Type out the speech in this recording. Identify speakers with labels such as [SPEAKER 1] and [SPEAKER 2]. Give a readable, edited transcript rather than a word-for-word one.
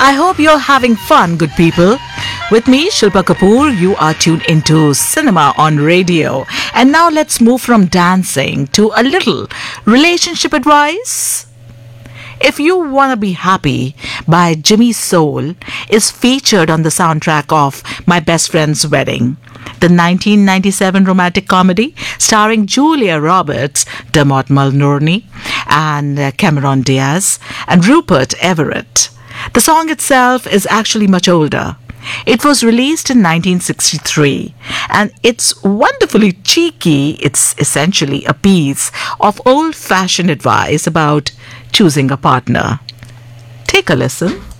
[SPEAKER 1] I hope you're having fun, good people. With me, Shilpa Kapoor, you are tuned into Cinema on Radio. And now let's move from dancing to a little relationship advice. If You Wanna Be Happy by Jimmy Soul is featured on the soundtrack of My Best Friend's Wedding, the 1997 romantic comedy starring Julia Roberts, Dermot Mulroney, and Cameron Diaz, and Rupert Everett. The song itself is actually much older. It was released in 1963, and it's wonderfully cheeky. It's essentially a piece of old-fashioned advice about choosing a partner. Take a listen.